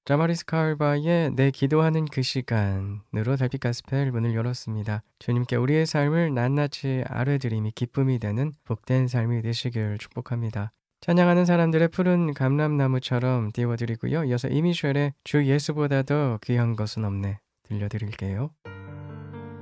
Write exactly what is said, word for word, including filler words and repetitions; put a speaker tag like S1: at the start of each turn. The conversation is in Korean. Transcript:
S1: 자마리스 카알바의 내 기도하는 그 시간으로 달빛 가스펠 문을 열었습니다. 주님께 우리의 삶을 낱낱이 아뢰드림이 기쁨이 되는 복된 삶이 되시길 축복합니다. 찬양하는 사람들의 푸른 감람나무처럼 띄워드리고요. 이어서 이미쉘의 주 예수보다 더 귀한 것은 없네 들려드릴게요.